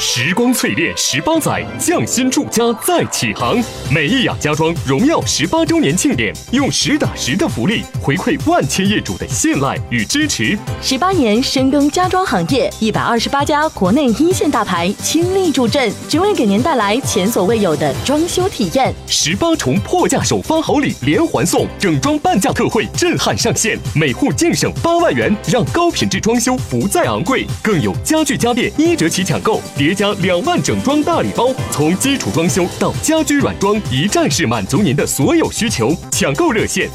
时光淬炼18载，匠心铸家再起航。美意雅家装荣耀18周年庆典，用实打实的福利回馈万千业主的信赖与支持。 18年深耕家装行业，128家国内一线大牌倾力助阵，只为给您带来前所未有的装修体验。 18重破价首发好礼连环送，整装半价特惠震撼上线，每户净省8万元，让高品质装修不再昂贵。更有家具家电1折起抢购，叠加2万整装大礼包，从基础装修到家居软装，一站式满足您的所有需求。抢购热线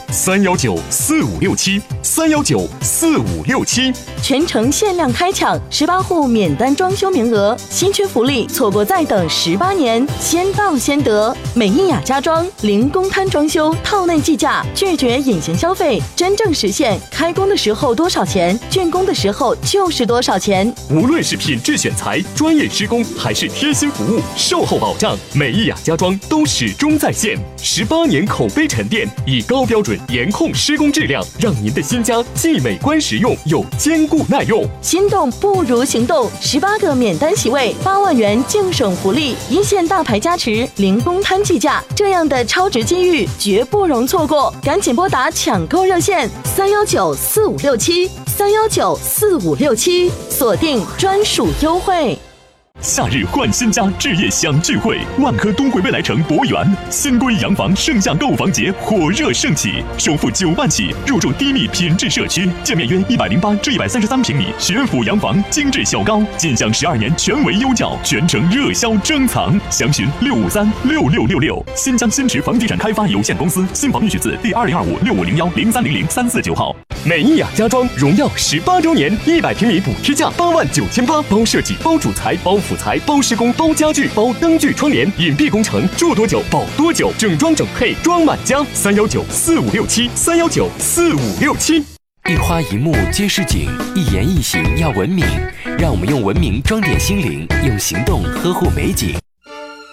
3194567，3194567， 全程限量开抢18户免单装修名额，稀缺福利，错过再等18年，先到先得。美意雅家装零公摊装修，套内计价，拒绝隐形消费，真正实现开工的时候多少钱，竣工的时候就是多少钱。 无论是品质选材、专业施工，还是贴心服务、售后保障，美意雅家装都始终在线。18年口碑沉淀，以高标准严控施工质量，让您的新家既美观实用又坚固耐用。 心动不如行动，18个免单席位，8万元净省福利，一线大牌加持，零公摊计价，这样的超值机遇绝不容错过，赶紧拨打抢购热线3194567，3194567，锁定专属优惠。 夏日换新家，置业享聚会，万科东汇未来城博园新规洋房盛夏购房节火热盛起，首付9万起，入住低密品质社区，建面约108至133平米学府洋房，精致小高，尽享12年全为优教，全程热销珍藏。详询6536666。新疆新驰房地产开发有限公司新房预取自第2025650103003495号。 美意雅家装荣耀18周年，100平米补贴价89800，包设计、包主材、包辅材、包施工、包家具、包灯具窗帘，隐蔽工程，住多久保多久，整装整配装满家。3194567，3194567。 一花一木皆是景，一言一行要文明，让我们用文明装点心灵，用行动呵护美景。